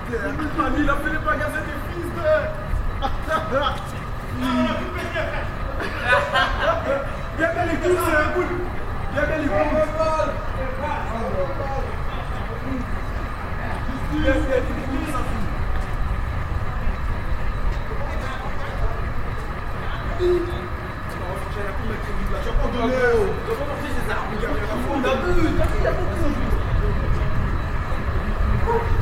Il a fait les bagages des fils de... Viens bien les coups, c'est un coup. Viens bien les coups. Il a bu,